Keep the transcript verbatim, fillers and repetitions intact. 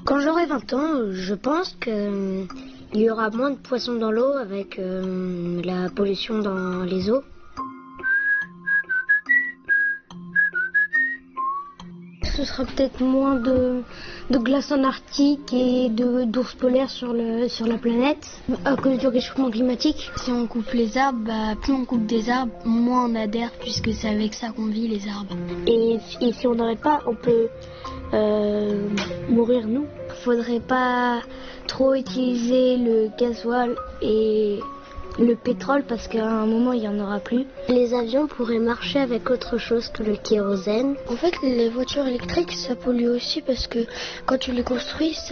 Quand j'aurai vingt ans, je pense qu'il y aura moins de poissons dans l'eau avec euh, la pollution dans les eaux. Ce sera peut-être moins de, de glace en Arctique et de, d'ours polaires sur, le, sur la planète à cause du réchauffement climatique. Si on coupe les arbres, bah, plus on coupe des arbres, moins on a d'air puisque c'est avec ça qu'on vit les arbres. Et, et si on n'arrête pas, on peut euh, mourir nous. Faudrait pas trop utiliser le gasoil et le pétrole parce qu'à un moment il n'y en aura plus. Les avions pourraient marcher avec autre chose que le kérosène. En fait, les voitures électriques ça pollue aussi parce que quand tu les construis,